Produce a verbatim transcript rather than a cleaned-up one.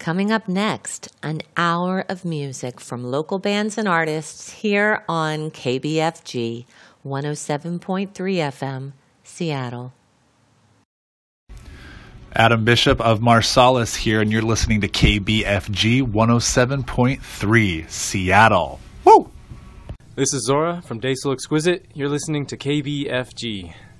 Coming up next, an hour of music from local bands and artists here on K B F G one oh seven point three F M, Seattle. Adam Bishop of Marsalis here, and you're listening to K B F G one oh seven point three, Seattle. Woo! This is Zora from Day So Exquisite. You're listening to K B F G.